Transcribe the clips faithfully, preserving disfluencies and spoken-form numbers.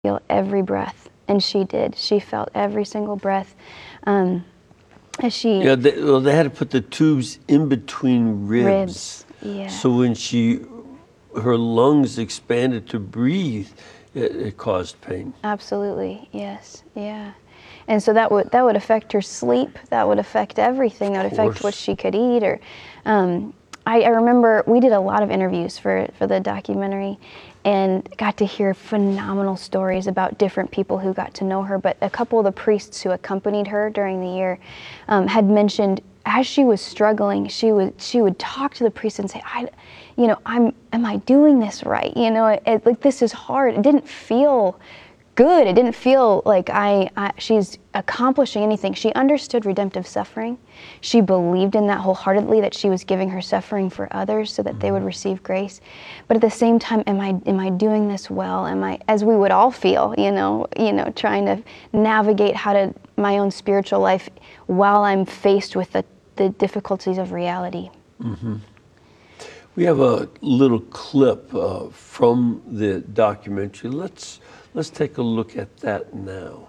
feel every breath, and she did. She felt every single breath. Um, as she yeah, they, well, they had to put the tubes in between ribs. ribs, yeah. So when she, her lungs expanded to breathe, it, it caused pain. Absolutely, yes, yeah. And so that would that would affect her sleep. That would affect everything. That would affect what she could eat. Or, um, I, I remember we did a lot of interviews for for the documentary, and got to hear phenomenal stories about different people who got to know her. But a couple of the priests who accompanied her during the year um, had mentioned, as she was struggling, she would she would talk to the priest and say, "I, you know, I'm am I doing this right? You know, it, it, like this is hard. It didn't feel good. It didn't feel like I, I she's accomplishing anything." She understood redemptive suffering. She believed in that wholeheartedly, that she was giving her suffering for others so that they would receive grace. But at the same time, am I am I doing this well? Am I, as we would all feel, you know, you know, trying to navigate how to my own spiritual life while I'm faced with the, the difficulties of reality. Mm-hmm. We have a little clip uh, from the documentary. Let's let's take a look at that now.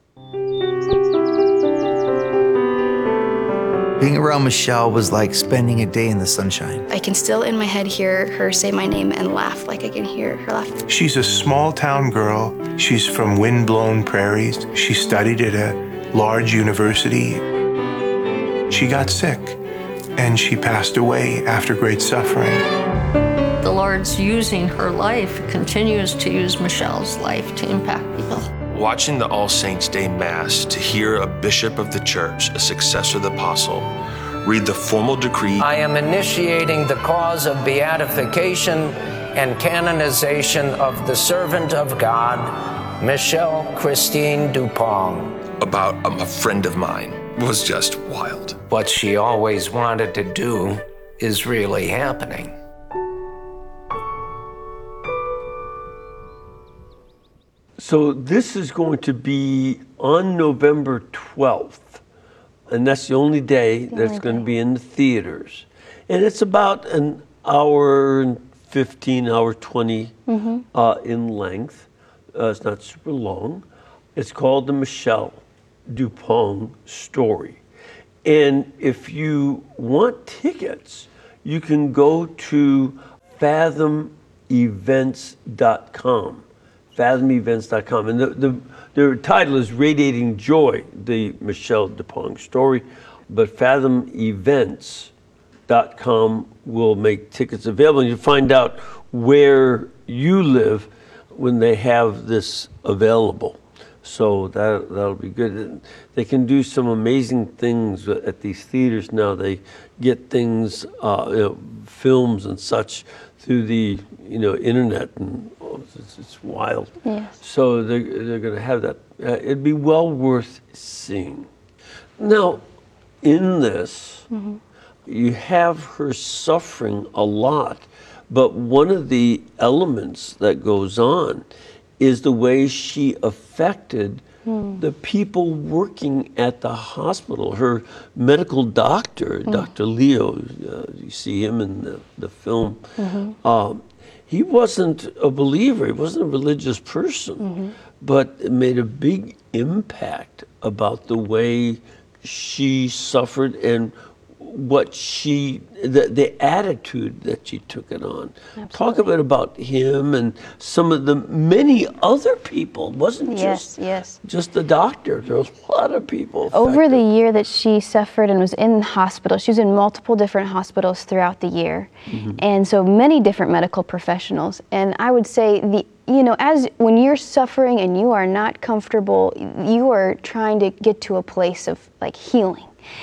Being around Michelle was like spending a day in the sunshine. I can still in my head hear her say my name and laugh, like I can hear her laugh. She's a small town girl. She's from wind-blown prairies. She studied at a large university. She got sick, and she passed away after great suffering. The Lord's using her life, continues to use Michelle's life to impact people. Watching the All Saints' Day Mass to hear a bishop of the church, a successor of the apostle, read the formal decree. I am initiating the cause of beatification and canonization of the servant of God, Michelle Christine Dupont. About um, a friend of mine was just wild. What she always wanted to do is really happening. So this is going to be on November twelfth, and that's the only day The that's only going to day. be in the theaters. And it's about an hour and fifteen, hour twenty Mm-hmm. uh, in length. Uh, it's not super long. It's called the Michelle Dupont story. And if you want tickets, you can go to fathom events dot com. fathom events dot com. And the, the, the title is Radiating Joy, the Michelle Dupont story. But fathom events dot com will make tickets available. And you find out where you live when they have this available. So that, that'll be good. And they can do some amazing things at these theaters now. They get things, uh, you know, films and such through the, you know, internet, and oh, it's, it's wild. Yes. So they're, they're going to have that. Uh, it'd be well worth seeing. Now, in this, Mm-hmm. you have her suffering a lot, but one of the elements that goes on is the way she affected Mm. the people working at the hospital. Her medical doctor, Mm. Doctor Leo, uh, you see him in the, the film, Mm-hmm. um, he wasn't a believer, he wasn't a religious person, Mm-hmm. but it made a big impact about the way she suffered and what she, the, the attitude that she took it on. Talk a bit about him and some of the many other people. It wasn't Yes, just yes. just the doctor. There was a lot of people Over the affected. year that she suffered and was in hospital, she was in multiple different hospitals throughout the year, and so many different medical professionals. And I would say the you know, as when you're suffering and you are not comfortable, you are trying to get to a place of like healing.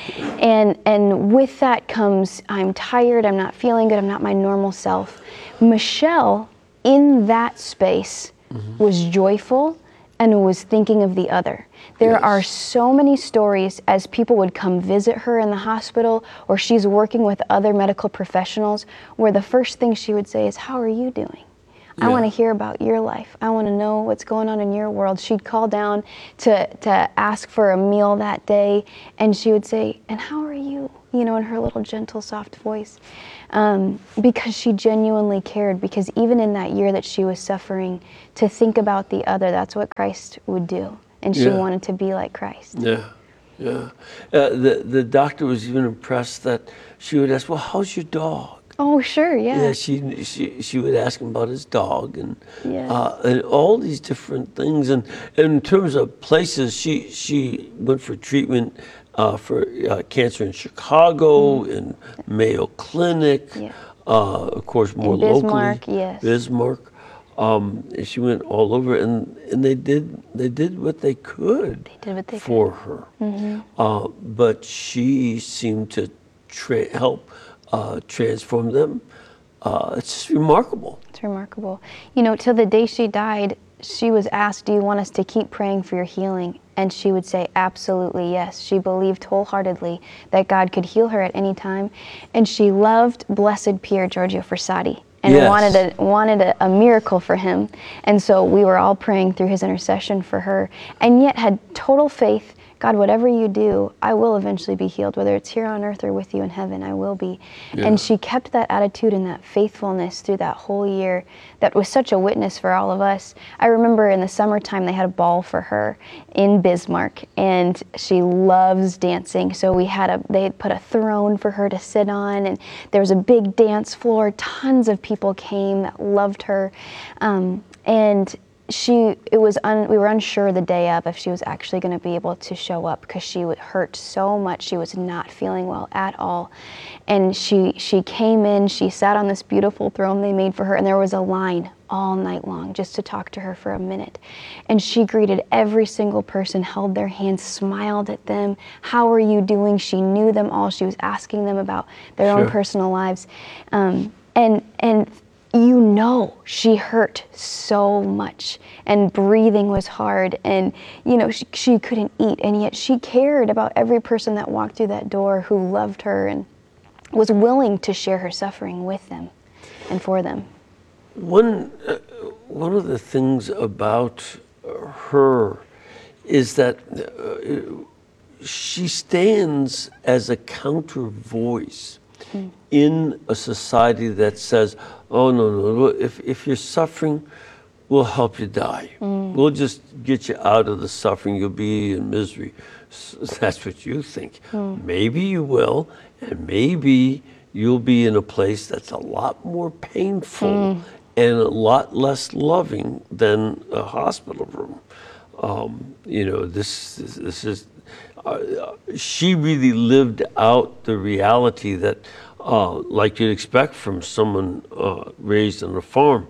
And and with that comes, I'm tired, I'm not feeling good, I'm not my normal self. Michelle, in that space, was joyful and was thinking of the other. There Yes. are so many stories as people would come visit her in the hospital, or she's working with other medical professionals, where the first thing she would say is, "How are you doing? I Yeah. want to hear about your life. I want to know what's going on in your world. She'd call down to, to ask for a meal that day, and she would say, and how are you? You know, in her little gentle, soft voice. Um, because she genuinely cared, because even in that year that she was suffering, to think about the other, that's what Christ would do. And she Yeah. wanted to be like Christ. Yeah, yeah. Uh, the, the doctor was even impressed that she would ask, well, how's your dog? Oh, sure, yeah. Yeah, she she she would ask him about his dog and Yes. uh, and all these different things. And, and in terms of places, she she went for treatment uh, for uh, cancer in Chicago, in Mayo Clinic, Yeah. uh, of course more In Bismarck, locally, yes. Bismarck. Um, and she went all over, and, and they did they did what they could They did what they for her. Uh, but she seemed to tra- help uh, transform them. Uh, it's just remarkable. It's remarkable. You know, till the day she died, she was asked, do you want us to keep praying for your healing? And she would say, absolutely yes. She believed wholeheartedly that God could heal her at any time. And she loved Blessed Pier Giorgio Frassati and Yes. wanted a wanted a, a miracle for him. And so we were all praying through his intercession for her, and yet had total faith. God, whatever you do, I will eventually be healed, whether it's here on earth or with you in heaven, I will be. Yeah. And she kept that attitude and that faithfulness through that whole year. That was such a witness for all of us. I remember in the summertime, they had a ball for her in Bismarck, and she loves dancing. So we had a, they had put a throne for her to sit on, and there was a big dance floor. Tons of people came that loved her. Um, and she it was un, we were unsure the day of if she was actually going to be able to show up, because she would hurt so much. She was not feeling well at all, and she she came in, she sat on this beautiful throne they made for her, and there was a line all night long just to talk to her for a minute. And she greeted every single person, held their hands, smiled at them. How are you doing? She knew them all. She was asking them about their Sure. own personal lives, um, and and you know, she hurt so much, and breathing was hard, and you know, she, she couldn't eat, and yet she cared about every person that walked through that door who loved her and was willing to share her suffering with them and for them. One uh, one of the things about her is that uh, she stands as a counter voice mm. in a society that says, oh, no, no, if, if you're suffering, we'll help you die. Mm. We'll just get you out of the suffering. You'll be in misery. So that's what you think. Mm. Maybe you will, and maybe you'll be in a place that's a lot more painful mm. and a lot less loving than a hospital room. Um, you know, this, this, this is, uh, she really lived out the reality that Uh, like you'd expect from someone uh, raised on a farm.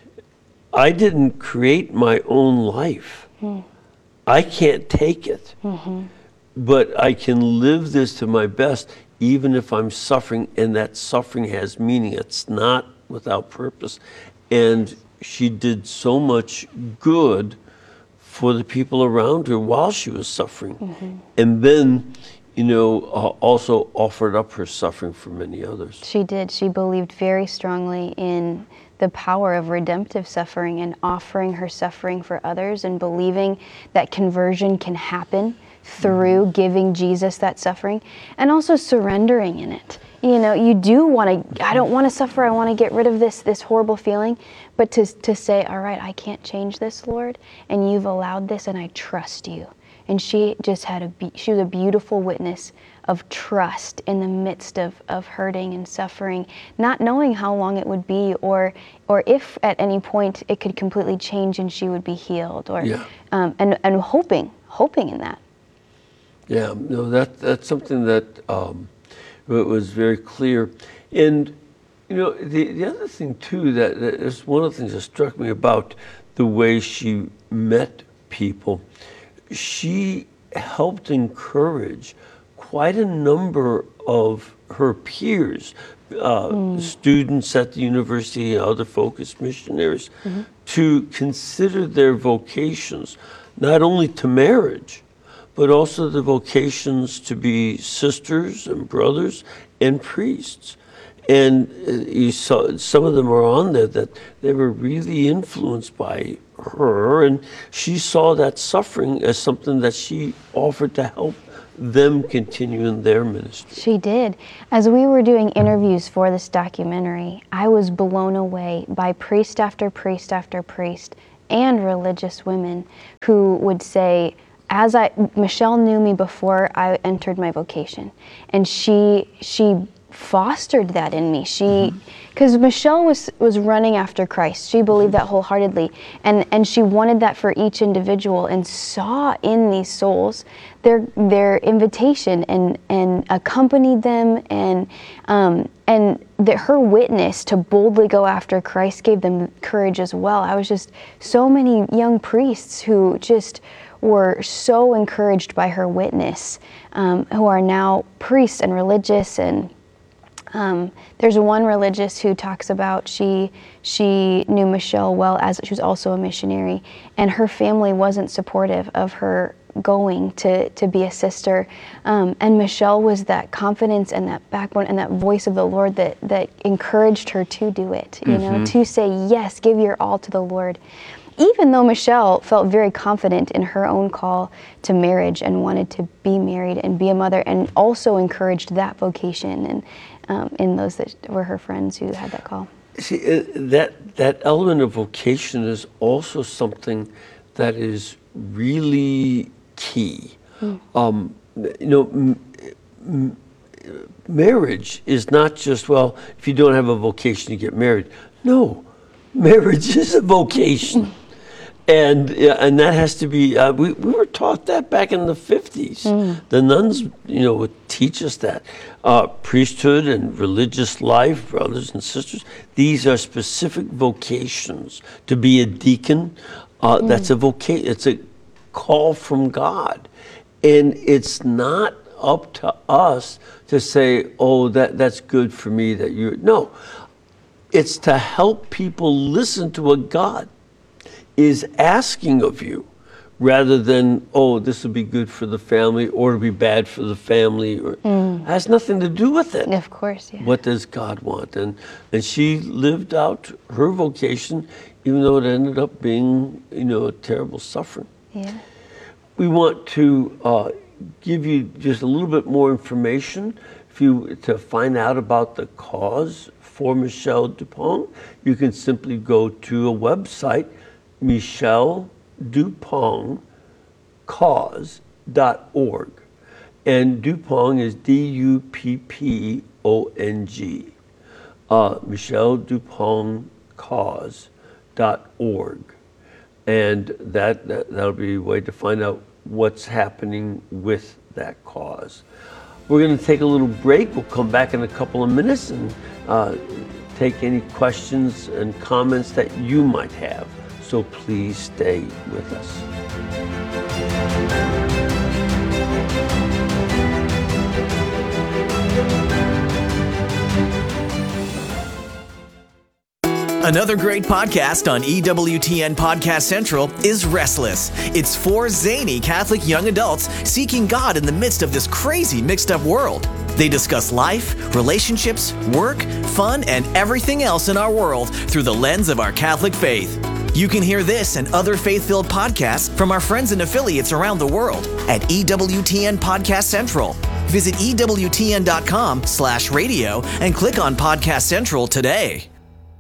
I didn't create my own life. Mm. I can't take it. Mm-hmm. But I can live this to my best, even if I'm suffering, and that suffering has meaning. It's not without purpose. And she did so much good for the people around her while she was suffering. Mm-hmm. And then, you know, uh, also offered up her suffering for many others. She did. She believed very strongly in the power of redemptive suffering and offering her suffering for others, and believing that conversion can happen through mm-hmm. giving Jesus that suffering, and also surrendering in it. You know, you do want to, I don't want to suffer, I want to get rid of this this horrible feeling, but to to say, all right, I can't change this, Lord, and you've allowed this, and I trust you. And she just had a, she was a beautiful witness of trust in the midst of, of hurting and suffering, not knowing how long it would be, or or if at any point it could completely change and she would be healed, or yeah. um, and and hoping, hoping in that. Yeah, no, that that's something that um, was very clear. And you know, the the other thing too that, that is one of the things that struck me about the way she met people. She helped encourage quite a number of her peers, uh, mm. students at the university, other focused missionaries, mm-hmm. to consider their vocations, not only to marriage, but also the vocations to be sisters and brothers and priests. And uh, you saw some of them are on there that they were really influenced by her, and she saw that suffering as something that she offered to help them continue in their ministry. She did. As we were doing interviews for this documentary, I was blown away by priest after priest after priest and religious women who would say, as I, Michelle knew me before I entered my vocation, and she, she fostered that in me. She, because mm-hmm. Michelle was was running after Christ. She believed that wholeheartedly, and and she wanted that for each individual, and saw in these souls their their invitation, and and accompanied them, and um and that her witness to boldly go after Christ gave them courage as well. I was just so many young priests who just were so encouraged by her witness, um, who are now priests and religious. And Um, there's one religious who talks about she she knew Michelle well, as she was also a missionary, and her family wasn't supportive of her going to, to be a sister. Um, and Michelle was that confidence and that backbone and that voice of the Lord that, that encouraged her to do it, you mm-hmm. know, to say, yes, give your all to the Lord. Even though Michelle felt very confident in her own call to marriage and wanted to be married and be a mother, and also encouraged that vocation and um, in those that were her friends who had that call. See, uh, that that element of vocation is also something that is really key. Mm. Um, you know, m- m- marriage is not just, well, if you don't have a vocation, you get married. No, marriage is a vocation. And yeah, and that has to be, uh, we, we were taught that back in the fifties. Mm. The nuns, you know, would teach us that. Uh, priesthood and religious life, brothers and sisters, these are specific vocations. To be a deacon, uh, mm. that's a vocation, it's a call from God. And it's not up to us to say, oh, that, that's good for me that you, no. It's to help people listen to what God is asking of you, rather than, oh, this will be good for the family, or it'll be bad for the family, or mm. has nothing to do with it. Of course, yeah. What does God want? And and she lived out her vocation, even though it ended up being, you know, a terrible suffering. Yeah. We want to uh, give you just a little bit more information. If you to find out about the cause for Michelle Dupont, you can simply go to a website, Michelle Dupont cause dot org, and Dupont is D U P P O N G. Uh, Michelle Dupont cause dot org, and that, that that'll be a way to find out what's happening with that cause. We're going to take a little break. We'll come back in a couple of minutes and uh, take any questions and comments that you might have. So please stay with us. Another great podcast on E W T N Podcast Central is Restless. It's four zany Catholic young adults seeking God in the midst of this crazy mixed up world. They discuss life, relationships, work, fun, and everything else in our world through the lens of our Catholic faith. You can hear this and other faith-filled podcasts from our friends and affiliates around the world at E W T N Podcast Central. Visit E W T N dot com slash radio and click on Podcast Central today.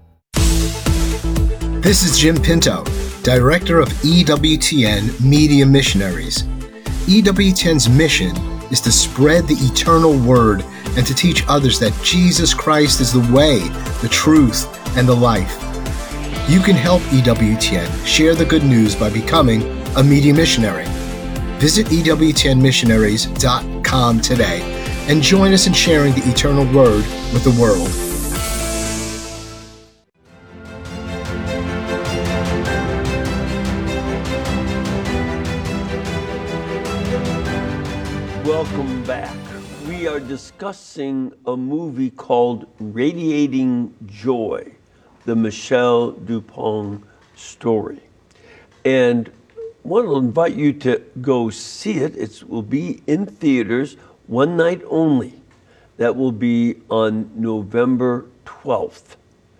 This is Jim Pinto, Director of E W T N Media Missionaries. E W T N's mission is to spread the eternal word and to teach others that Jesus Christ is the way, the truth, and the life. You can help E W T N share the good news by becoming a media missionary. Visit E W T N missionaries dot com today and join us in sharing the eternal word with the world. Welcome back. We are discussing a movie called Radiating Joy, the Michelle Dupont story. And I want to invite you to go see it. It will be in theaters one night only. That will be on November twelfth.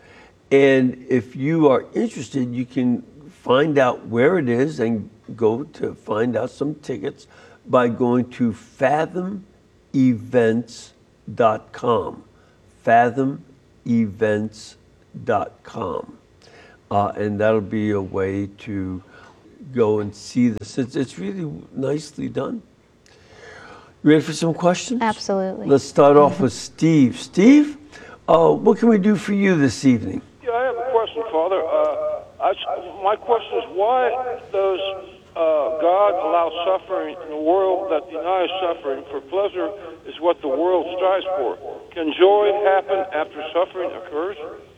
And if you are interested, you can find out where it is and go to find out some tickets by going to fathom events dot com. fathom events dot com. Uh, and that'll be a way to go and see this. It's, it's really nicely done. You ready for some questions? Absolutely. Let's start off with Steve. Steve, uh, what can we do for you this evening? Yeah, I have a question, Father. Uh, I, my question is, why does uh, God allow suffering in a world that denies suffering? For pleasure is what the world strives for. Can joy happen after suffering occurs?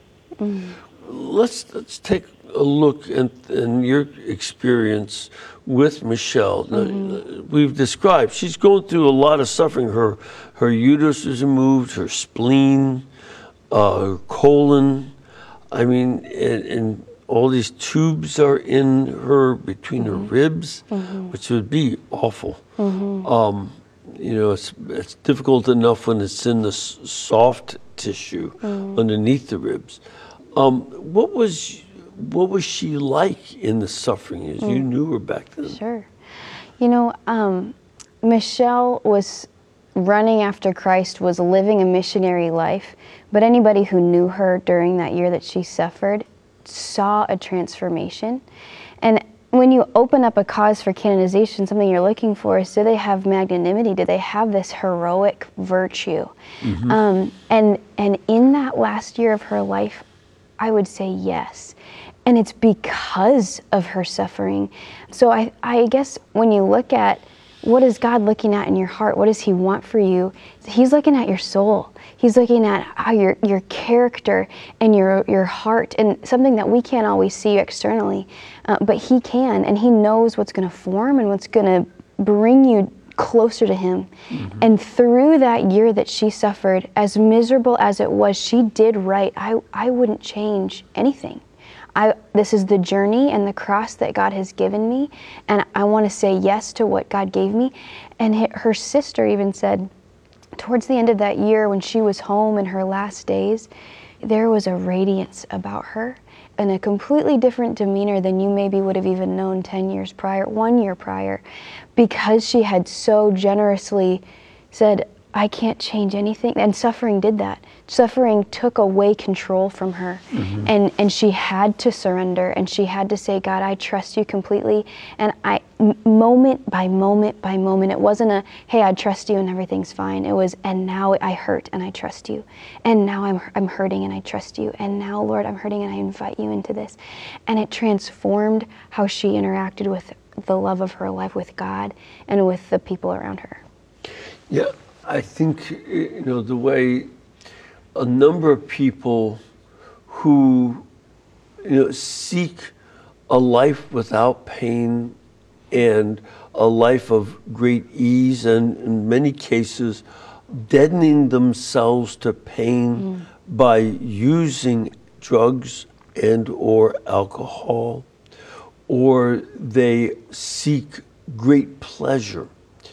Mm. Let's let's take a look at in your experience with Michelle. Mm-hmm. We've described she's going through a lot of suffering. Her her uterus is removed, her spleen, uh, her colon. I mean, and, and all these tubes are in her between mm-hmm. her ribs, mm-hmm. which would be awful. Mm-hmm. Um, you know, it's it's difficult enough when it's in the s- soft tissue mm-hmm. underneath the ribs. Um, what was what was she like in the suffering as mm. you knew her back then? Sure. You know, um, Michelle was running after Christ, was living a missionary life, but anybody who knew her during that year that she suffered saw a transformation. And when you open up a cause for canonization, something you're looking for is, do they have magnanimity? Do they have this heroic virtue? Mm-hmm. Um, and and in that last year of her life, I would say yes. And it's because of her suffering. So I, I guess when you look at what is God looking at in your heart, what does he want for you? He's looking at your soul. He's looking at how your your character and your your heart, and something that we can't always see externally, uh, but he can, and he knows what's going to form and what's going to bring you closer to him. Mm-hmm. And through that year that she suffered, as miserable as it was, she did right. I, I wouldn't change anything. I, this is the journey and the cross that God has given me, and I want to say yes to what God gave me. And her sister even said, towards the end of that year when she was home in her last days, there was a radiance about her and a completely different demeanor than you maybe would have even known ten years prior, one year prior, because she had so generously said, I can't change anything. And suffering did that. Suffering took away control from her. Mm-hmm. And, and she had to surrender, and she had to say, God, I trust you completely. And I, m- moment by moment by moment, it wasn't a, hey, I trust you and everything's fine. It was, and now I hurt and I trust you. And now I'm, I'm hurting and I trust you. And now, Lord, I'm hurting and I invite you into this. And it transformed how she interacted with the love of her life with God and with the people around her. Yeah. I think, you know, the way a number of people who, you know, seek a life without pain and a life of great ease, and in many cases, deadening themselves to pain mm. by using drugs and or alcohol, or they seek great pleasure.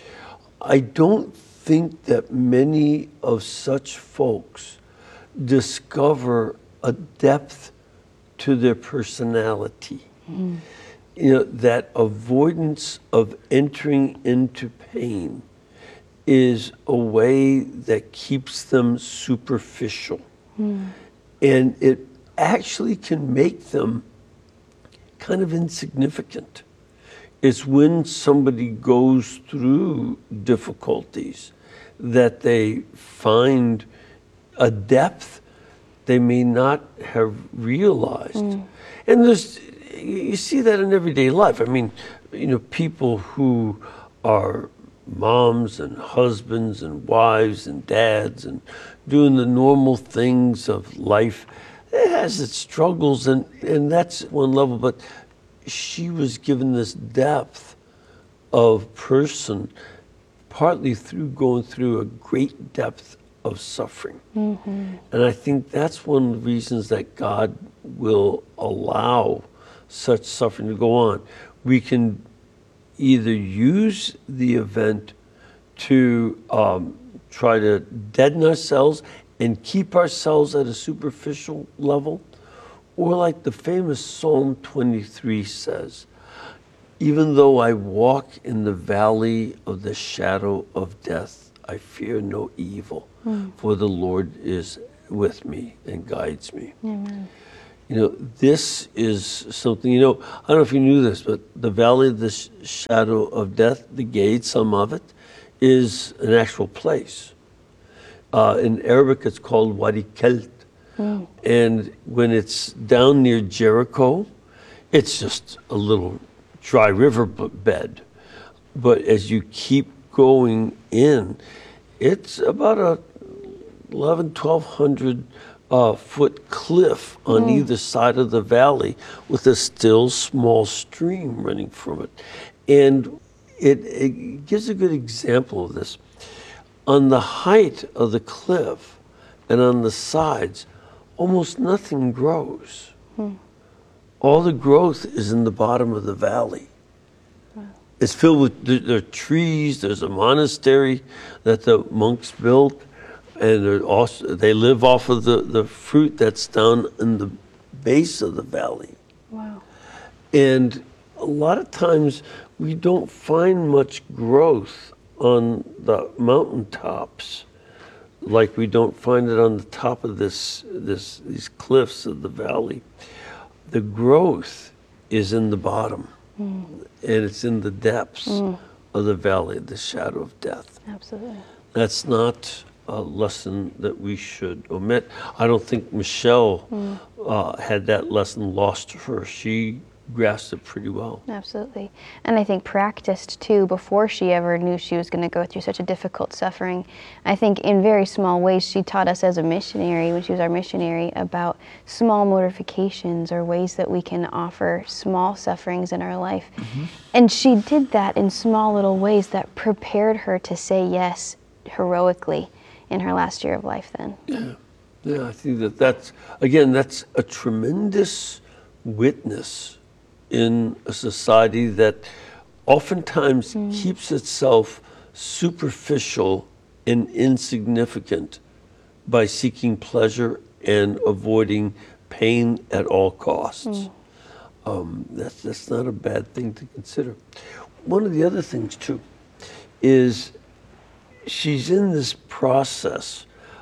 I don't think that many of such folks discover a depth to their personality. Mm. You know, that avoidance of entering into pain is a way that keeps them superficial. Mm. And it actually can make them kind of insignificant. It's when somebody goes through difficulties that they find a depth they may not have realized. Mm. And there's, you see that in everyday life. I mean, you know, people who are moms and husbands and wives and dads and doing the normal things of life, it has its struggles, and, and that's one level, but she was given this depth of person partly through going through a great depth of suffering. Mm-hmm. And I think that's one of the reasons that God will allow such suffering to go on. We can either use the event to um, try to deaden ourselves and keep ourselves at a superficial level, or like the famous Psalm twenty-three says, even though I walk in the valley of the shadow of death, I fear no evil, mm. for the Lord is with me and guides me. Amen. You know, this is something, you know, I don't know if you knew this, but the valley of the sh- shadow of death, the gate, some of it, is an actual place. Uh, in Arabic, it's called Wadi Kelt. Mm. And when it's down near Jericho, it's just a little dry river bed. But as you keep going in, it's about a eleven, twelve hundred uh, foot cliff on mm. either side of the valley with a still small stream running from it. And it, it gives a good example of this. On the height of the cliff and on the sides, almost nothing grows. Hmm. All the growth is in the bottom of the valley. Wow. It's filled with, there, there are trees, there's a monastery that the monks built, and they're also, they live off of the, the fruit that's down in the base of the valley. Wow. And a lot of times we don't find much growth on the mountaintops, like we don't find it on the top of this, this, these cliffs of the valley. The growth is in the bottom, mm. and it's in the depths mm. of the valley, the shadow of death. Absolutely. That's not a lesson that we should omit. I don't think Michelle mm. uh, had that lesson lost to her. She grasped it pretty well. Absolutely. And I think practiced too before she ever knew she was going to go through such a difficult suffering. I think in very small ways she taught us as a missionary, when she was our missionary, about small mortifications or ways that we can offer small sufferings in our life. Mm-hmm. And she did that in small little ways that prepared her to say yes heroically in her last year of life then. Yeah, yeah. I think that that's, again, that's a tremendous witness in a society that oftentimes mm. keeps itself superficial and insignificant by seeking pleasure and avoiding pain at all costs. Mm. Um, that's, that's not a bad thing to consider. One of the other things, too, is she's in this process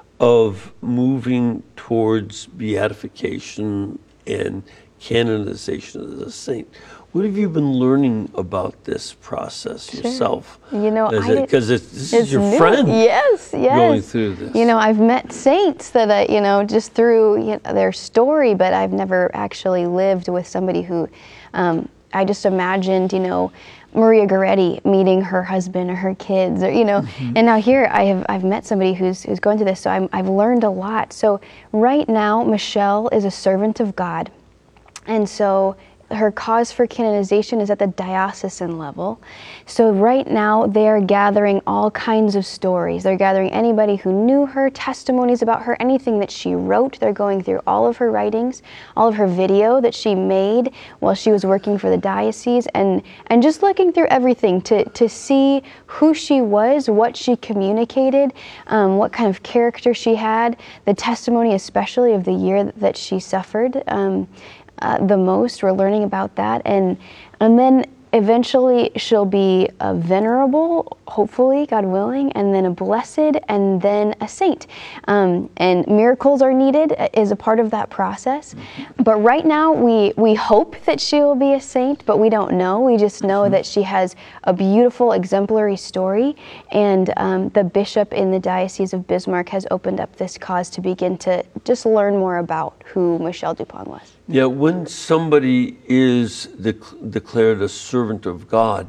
of moving towards beatification and canonization as a saint. What have you been learning about this process sure. yourself? You know, because it, this it's is your new. friend. Yes, yes. Going through this. You know, I've met saints that I, you know, just through you know, their story, but I've never actually lived with somebody who, um, I just imagined, you know, Maria Goretti meeting her husband or her kids, or you know, mm-hmm. and now here I have I've met somebody who's who's going through this, so I'm, I've learned a lot. So right now, Michelle is a servant of God. And so her cause for canonization is at the diocesan level. So right now they're gathering all kinds of stories. They're gathering anybody who knew her, testimonies about her, anything that she wrote. They're going through all of her writings, all of her video that she made while she was working for the diocese, and, and just looking through everything to, to see who she was, what she communicated, um, what kind of character she had, the testimony especially of the year that she suffered. Um, Uh, the most. We're learning about that, and and then eventually she'll be a venerable, hopefully, God willing, and then a blessed, and then a saint. Um, and miracles are needed as a part of that process. Mm-hmm. But right now, we we hope that she will be a saint, but we don't know. We just know mm-hmm. that she has a beautiful, exemplary story, and um, the bishop in the Diocese of Bismarck has opened up this cause to begin to just learn more about who Michelle Dupont was. Yeah, when somebody is de- declared a servant of God,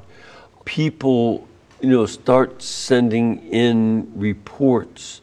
people, you know, start sending in reports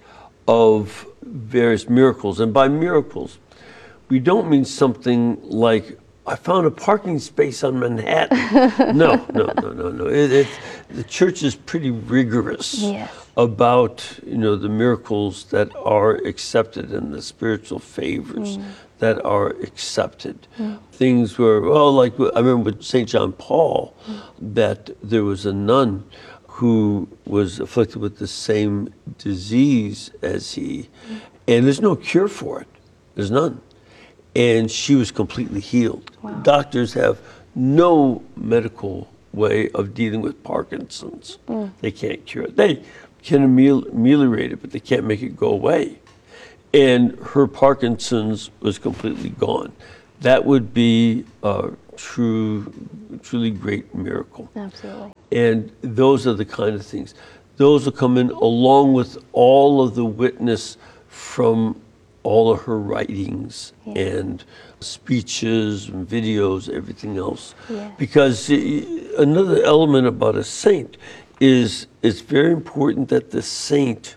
of various miracles. And by miracles, we don't mean something like, I found a parking space on Manhattan. no, no, no, no, no. It, it, the church is pretty rigorous yes. about, you know, the miracles that are accepted and the spiritual favors mm. that are accepted. Mm. Things were, well, like I remember with Saint John Paul, mm. that there was a nun who was afflicted with the same disease as he, and there's no cure for it. There's none. And she was completely healed. Wow. Doctors have no medical way of dealing with Parkinson's. Mm. They can't cure it. They can amel- ameliorate it, but they can't make it go away. And her Parkinson's was completely gone. That would be a true, truly great miracle. Absolutely. And those are the kind of things. Those will come in along with all of the witness from all of her writings Yeah. and speeches and videos, everything else. Yeah. Because i- another element about a saint is it's very important that the saint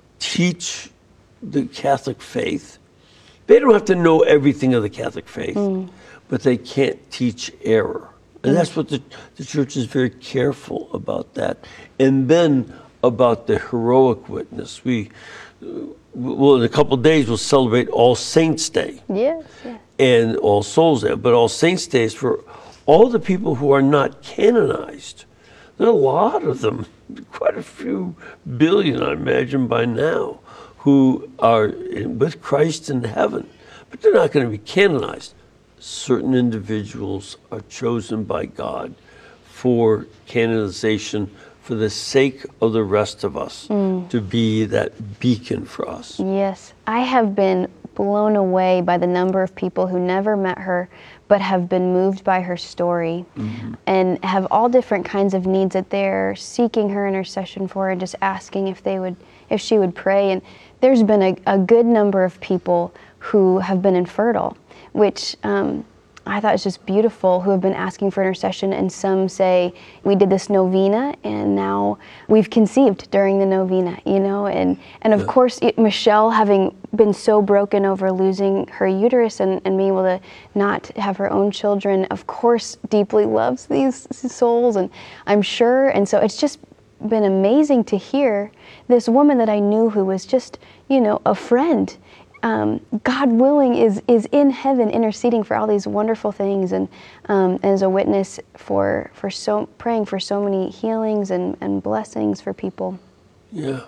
teach the Catholic faith. They don't have to know everything of the Catholic faith, Mm. but they can't teach error. And that's what the, the church is very careful about that. And then about the heroic witness. We, well, in a couple of days, we'll celebrate All Saints' Day Yes, yes. and All Souls' Day. But All Saints' Day is for all the people who are not canonized. There are a lot of them, quite a few billion, I imagine, by now, who are in, with Christ in heaven. But they're not going to be canonized. Certain individuals are chosen by God for canonization for the sake of the rest of us, Mm. to be that beacon for us. Yes, I have been blown away by the number of people who never met her but have been moved by her story Mhm. and have all different kinds of needs that they're seeking her intercession for and just asking if they would, if she would pray. And there's been a, a good number of people who have been infertile, which um, I thought was just beautiful, who have been asking for intercession. And some say, we did this novena and now we've conceived during the novena, you know? And, and of Yeah. course, it, Michelle, having been so broken over losing her uterus and, and being able to not have her own children, of course, deeply loves these souls, and I'm sure. And so it's just been amazing to hear this woman that I knew who was just, you know, a friend, Um, God willing, is is in heaven interceding for all these wonderful things, and um, as a witness for for so praying for so many healings and, and blessings for people. Yeah.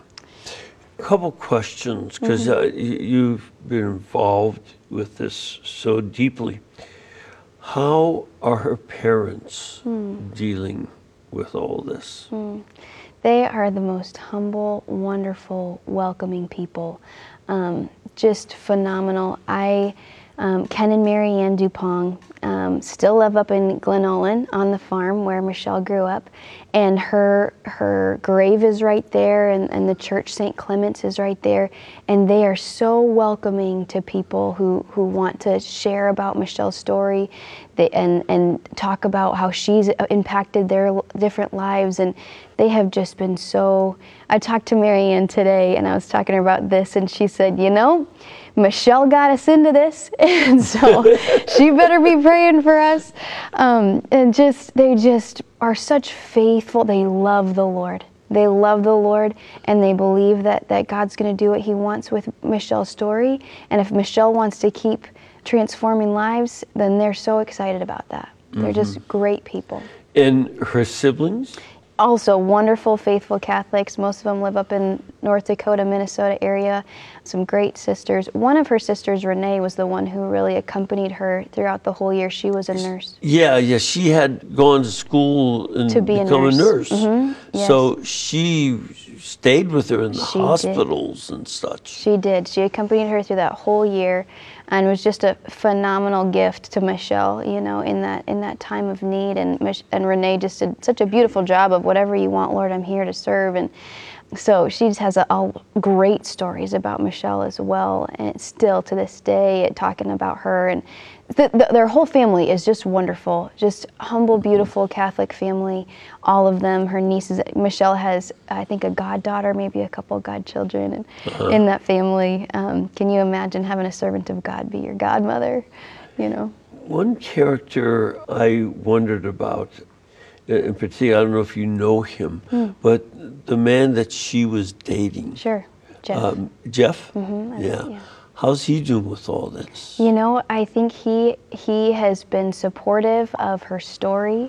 A couple questions, because Mhm. uh, y- you've been involved with this so deeply. How are her parents Hmm. dealing with all this? Mm. They are the most humble, wonderful, welcoming people. Um, just phenomenal. I, um, Ken and Mary Ann Dupont um, still live up in Glen Olin on the farm where Michelle grew up, and her her grave is right there, and, and the church Saint Clement's is right there, and they are so welcoming to people who, who want to share about Michelle's story, they, and, and talk about how she's impacted their l- different lives, and they have just been so. I talked to Mary Ann today, and I was talking to her about this, and she said, you know, Michelle got us into this, and so she better be praying for us. Um, and just, they just are such faithful. They love the Lord. They love the Lord, and they believe that, that God's going to do what he wants with Michelle's story. And if Michelle wants to keep transforming lives, then they're so excited about that. They're just Mhm. great people. And her siblings? Also wonderful, faithful Catholics. Most of them live up in North Dakota, Minnesota area. Some great sisters. One of her sisters, Renee, was the one who really accompanied her throughout the whole year. She was a nurse. Yeah, yeah. She had gone to school and To be a become nurse. a nurse. Mhm, yes. So she stayed with her in the She did. hospitals and such. She did. She accompanied her through that whole year, and was just a phenomenal gift to Michelle, you know, in that in that time of need. And Mich- and Renee just did such a beautiful job of whatever you want, Lord, I'm here to serve. And so she just has a, a great stories about Michelle as well, and it's still to this day talking about her. And the, the, their whole family is just wonderful, just humble, beautiful Catholic family. All of them, her nieces. Michelle has, I think, a goddaughter, maybe a couple godchildren, and Uh-huh. in that family. Um, can you imagine having a servant of God be your godmother? You know. One character I wondered about, in particular, I don't know if you know him, Hmm. but the man that she was dating. Sure, Jeff. Um, Jeff? Mhm, I know, yeah. yeah. how's he doing with all this? You know, I think he he has been supportive of her story,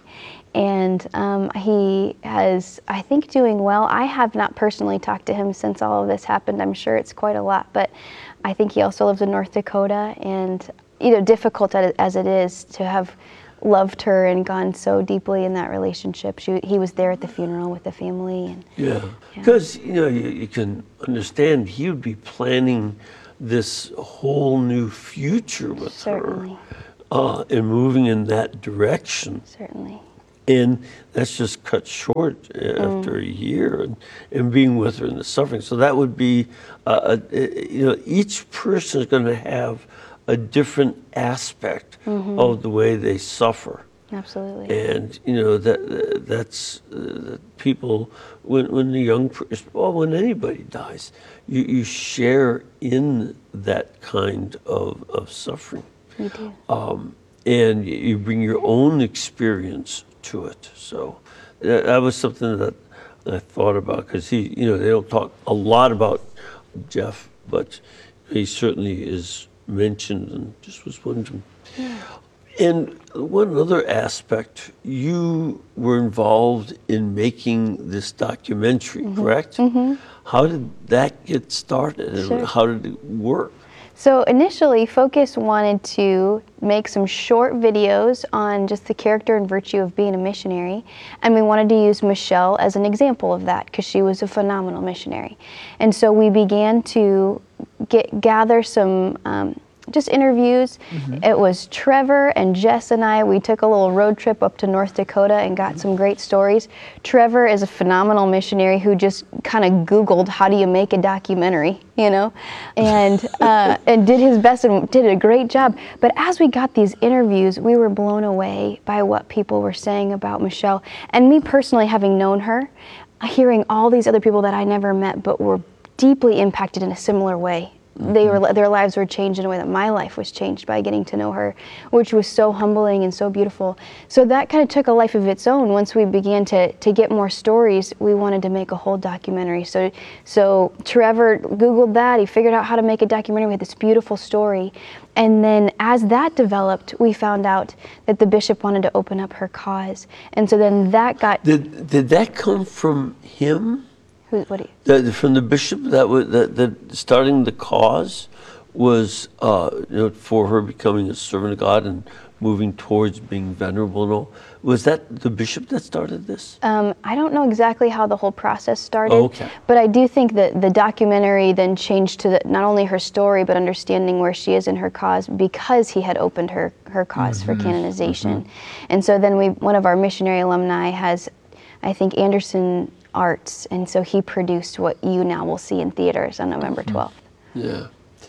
and um, he has, I think, doing well. I have not personally talked to him since all of this happened. I'm sure it's quite a lot, but I think he also lives in North Dakota, and you know, difficult as it is to have loved her and gone so deeply in that relationship. She, he was there at the funeral with the family. And, yeah, because yeah. you know you, you can understand he would be planning this whole new future with Certainly. her, uh, and moving in that direction. Certainly. And that's just cut short after mm. a year, and, and being with her in the suffering. So that would be, uh, a, you know, each person is going to have a different aspect mm-hmm. of the way they suffer. Absolutely. And you know that that's uh, people when when the young well when anybody dies, you, you share in that kind of, of suffering. You do. Um, and you bring your own experience to it. So that, that was something that I thought about, because he, you know, they don't talk a lot about Jeff, but he certainly is mentioned, and just was wondering. Yeah. And one other aspect, you were involved in making this documentary, mm-hmm. correct? Mm-hmm. How did that get started, and sure. how did it work? So initially, Focus wanted to make some short videos on just the character and virtue of being a missionary, and we wanted to use Michelle as an example of that, because she was a phenomenal missionary. And so we began to get gather some um, just interviews. Mm-hmm. It was Trevor and Jess and I. We took a little road trip up to North Dakota and got mm-hmm. some great stories. Trevor is a phenomenal missionary who just kind of Googled, how do you make a documentary, you know, and uh, and did his best and did a great job. But as we got these interviews, we were blown away by what people were saying about Michelle. And me personally, having known her, hearing all these other people that I never met but were deeply impacted in a similar way. They were, their lives were changed in a way that my life was changed by getting to know her, which was so humbling and so beautiful. So that kind of took a life of its own. Once we began to, to get more stories, we wanted to make a whole documentary. So, so Trevor Googled that. He figured out how to make a documentary with this beautiful story. And then as that developed, we found out that the bishop wanted to open up her cause. And so then that got... Did, did that come from him? Who, what do you? The, from the bishop, that was that, that starting the cause was uh, you know, for her becoming a servant of God and moving towards being venerable and all. Was that the bishop that started this? Um, I don't know exactly how the whole process started, oh, okay. but I do think that the documentary then changed to the, not only her story, but understanding where she is in her cause, because he had opened her, her cause mm-hmm. for canonization. Mm-hmm. And so then we, one of our missionary alumni has, I think, Anderson Arts, and so he produced what you now will see in theaters on November twelfth. Yeah,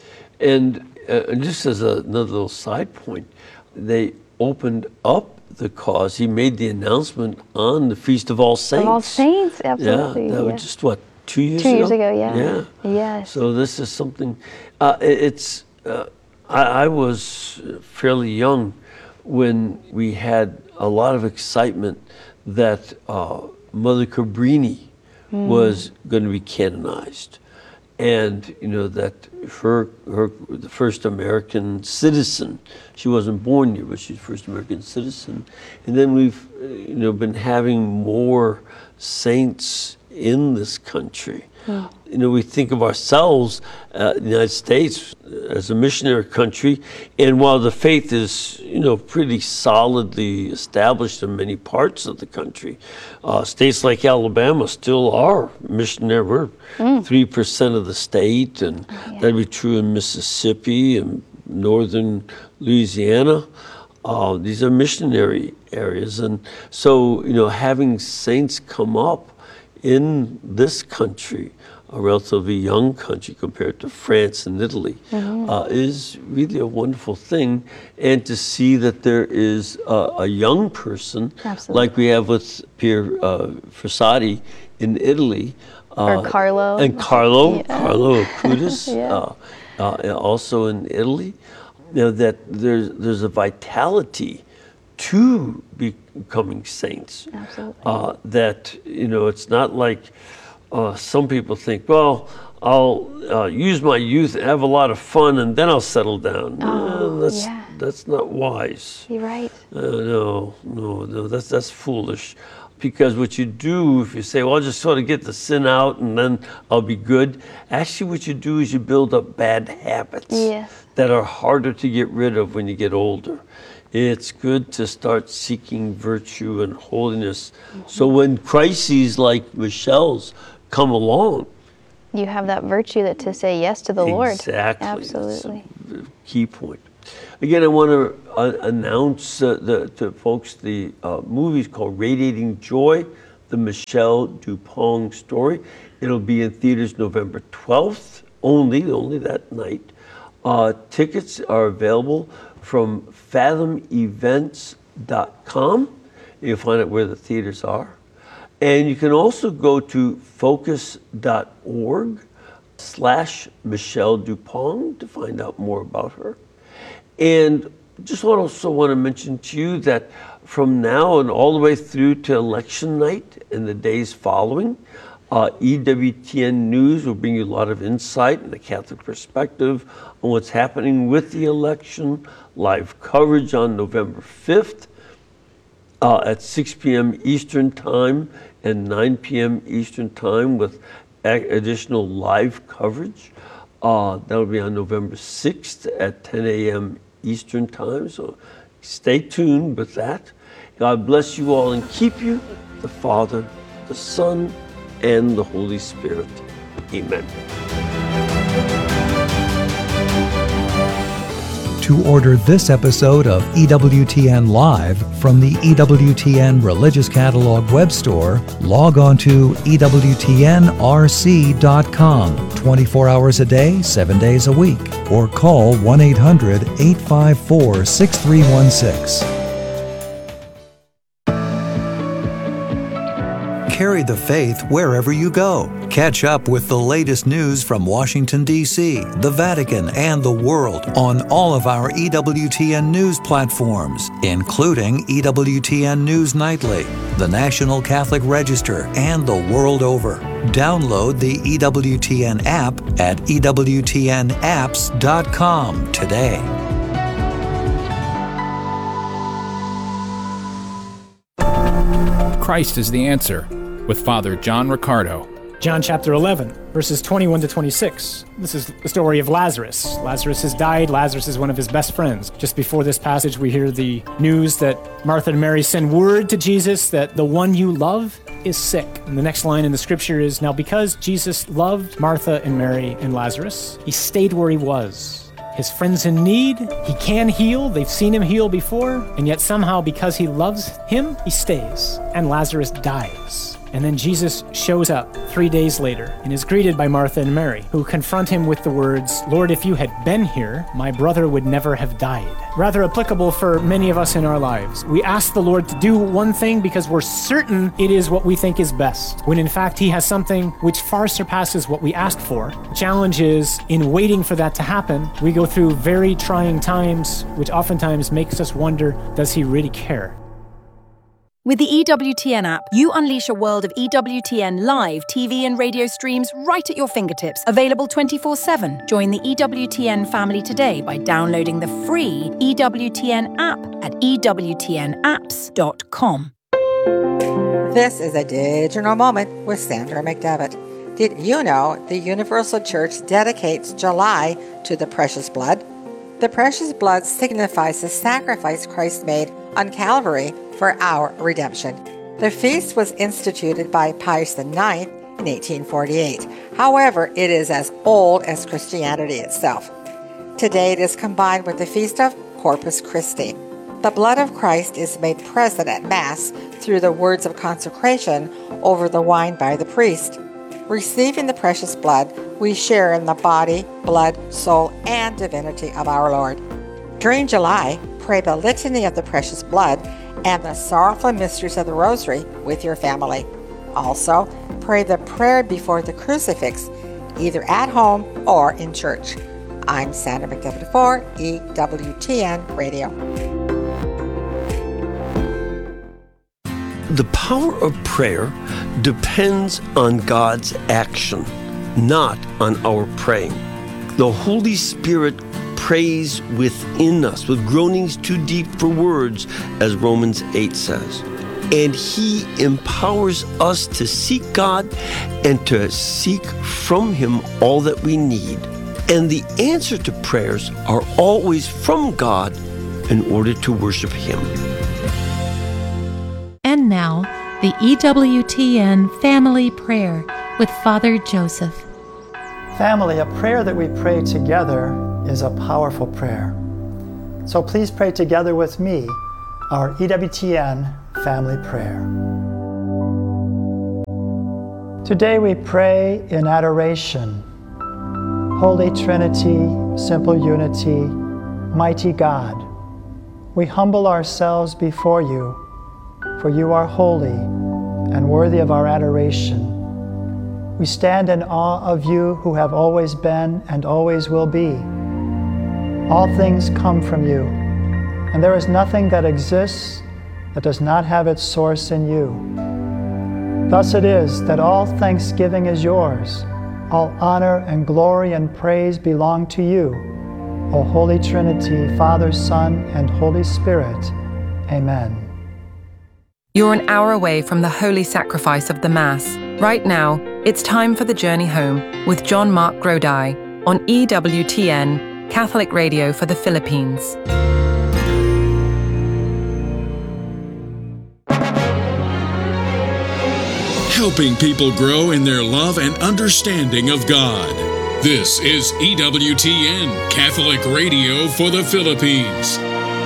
and uh, just as a, another little side point, they opened up the cause. He made the announcement on the Feast of All Saints. Of All Saints, absolutely. Yeah, that yeah. was just what, two years two ago? Two years ago, yeah. Yeah. Yes. So this is something. Uh, it, it's. Uh, I, I was fairly young when we had a lot of excitement that. Uh, Mother Cabrini mm. was going to be canonized, and you know that her her the first American citizen. She wasn't born here, but she's the first American citizen. And then we've you know been having more saints in this country. Mm. You know, we think of ourselves, uh, the United States, as a missionary country, and while the faith is, you know, pretty solidly established in many parts of the country, uh, states like Alabama still are missionary. We're three mm. percent of the state, and oh, yeah. that'd be true in Mississippi and northern Louisiana. Uh, these are missionary areas, and so, you know, having saints come up in this country, a relatively young country compared to France and Italy, mm-hmm. uh, is really a wonderful thing. And to see that there is a, a young person, Absolutely. Like we have with Pier uh, Frassati in Italy. Uh, or Carlo. And Carlo, yeah. Carlo Acutis, yeah. uh, uh, also in Italy. You know, that there's, there's a vitality to becoming saints. Absolutely. Uh, that, you know, it's not like uh, some people think, well, I'll uh, use my youth and have a lot of fun, and then I'll settle down. Oh, no, that's yeah. that's not wise. You're right. Uh, no, no, no. That's that's foolish. Because what you do, if you say, well, I'll just sort of get the sin out and then I'll be good. Actually, what you do is you build up bad habits Yes. that are harder to get rid of when you get older. It's good to start seeking virtue and holiness. Mm-hmm. So when crises like Michelle's come along, You have that virtue that to say yes to the Lord. exactly, Absolutely. that's a key point. Again, I want to uh, announce uh, the, to folks the uh, movie is called Radiating Joy, the Michelle Dupont story. It'll be in theaters November twelfth, only, only that night. Uh, tickets are available from fathom events dot com. You'll find out where the theaters are. And you can also go to focus dot org slash Michelle Dupont to find out more about her. And just also want to mention to you that from now and all the way through to election night and the days following, uh, E W T N News will bring you a lot of insight and the Catholic perspective on what's happening with the election. Live coverage on November fifth uh, at six p.m. Eastern Time and nine p.m. Eastern Time with a- additional live coverage. Uh, that'll be on November sixth at ten a.m. Eastern Time, so stay tuned with that. God bless you all and keep you, the Father, the Son, and the Holy Spirit. Amen. To order this episode of E W T N Live from the E W T N Religious Catalog web store, log on to E W T N R C dot com twenty-four hours a day, seven days a week, or call one eight hundred, eight five four, six three one six. Carry the faith wherever you go. Catch up with the latest news from Washington, D C, the Vatican, and the world on all of our E W T N News platforms, including E W T N News Nightly, the National Catholic Register, and the world over. Download the E W T N app at E W T N apps dot com today. Christ is the Answer, with Father John Riccardo. John chapter eleven, verses twenty-one to twenty-six. This is the story of Lazarus. Lazarus has died. Lazarus is one of his best friends. Just before this passage, we hear the news that Martha and Mary send word to Jesus that the one you love is sick. And the next line in the scripture is, now because Jesus loved Martha and Mary and Lazarus, he stayed where he was. His friend's in need, he can heal, they've seen him heal before, and yet somehow because he loves him, he stays, and Lazarus dies. And then Jesus shows up three days later and is greeted by Martha and Mary, who confront him with the words, Lord, if you had been here, my brother would never have died. Rather applicable for many of us in our lives. We ask the Lord to do one thing because we're certain it is what we think is best, when in fact he has something which far surpasses what we asked for. The challenge is, in waiting for that to happen, we go through very trying times, which oftentimes makes us wonder, does he really care? With the E W T N app, you unleash a world of E W T N live T V and radio streams right at your fingertips, available twenty-four seven. Join the E W T N family today by downloading the free E W T N app at E W T N apps dot com. This is a digital moment with Sandra McDevitt. Did you know the Universal Church dedicates July to the precious blood? The precious blood signifies the sacrifice Christ made on Calvary for our redemption. The feast was instituted by Pius the ninth in eighteen forty-eight. However, it is as old as Christianity itself. Today it is combined with the feast of Corpus Christi. The blood of Christ is made present at Mass through the words of consecration over the wine by the priest. Receiving the precious blood, we share in the body, blood, soul, and divinity of our Lord. During July, pray the Litany of the Precious Blood and the Sorrowful Mysteries of the Rosary with your family. Also, pray the prayer before the crucifix, either at home or in church. I'm Sandra McDevitt for E W T N Radio. The power of prayer depends on God's action, not on our praying. The Holy Spirit prays within us with groanings too deep for words, as Romans eight says. And He empowers us to seek God and to seek from Him all that we need. And the answer to prayers are always from God in order to worship Him. And now, the E W T N Family Prayer with Father Joseph. Family, a prayer that we pray together is a powerful prayer. So please pray together with me our E W T N Family Prayer. Today we pray in adoration. Holy Trinity, simple unity, mighty God, we humble ourselves before you, for you are holy and worthy of our adoration. We stand in awe of you who have always been and always will be. All things come from you, and there is nothing that exists that does not have its source in you. Thus it is that all thanksgiving is yours, all honor and glory and praise belong to you, O Holy Trinity, Father, Son, and Holy Spirit. Amen. You're an hour away from the holy sacrifice of the Mass. Right now, it's time for the journey home with John Mark Grodi on E W T N, Catholic Radio for the Philippines. Helping people grow in their love and understanding of God. This is E W T N, Catholic Radio for the Philippines.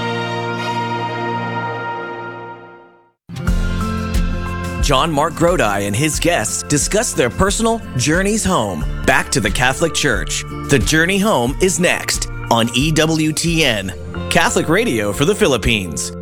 John Mark Grodi and his guests discuss their personal journeys home, back to the Catholic Church. The Journey Home is next on E W T N, Catholic Radio for the Philippines.